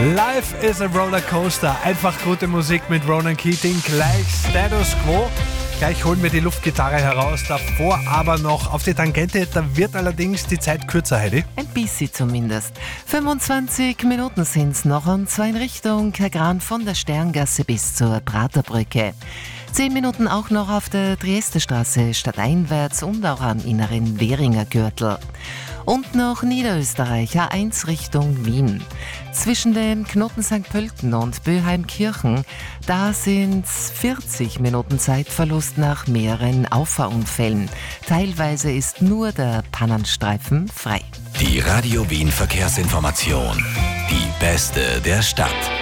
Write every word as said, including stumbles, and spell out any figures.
Life is a Rollercoaster. Einfach gute Musik mit Ronan Keating. Gleich Status Quo. Gleich holen wir die Luftgitarre heraus. Davor aber noch auf die Tangente. Da wird allerdings die Zeit kürzer, Heidi. Ein bisschen zumindest. fünfundzwanzig Minuten sind's noch und zwar in Richtung Herr Gran von der Sterngasse bis zur Praterbrücke. Zehn Minuten auch noch auf der Triestestraße stadteinwärts und auch am inneren Währinger Gürtel. Und noch Niederösterreich, A eins Richtung Wien. Zwischen dem Knoten Sankt Pölten und Böheimkirchen, da sind's vierzig Minuten Zeitverlust nach mehreren Auffahrunfällen. Teilweise ist nur der Pannenstreifen frei. Die Radio Wien Verkehrsinformation. Die beste der Stadt.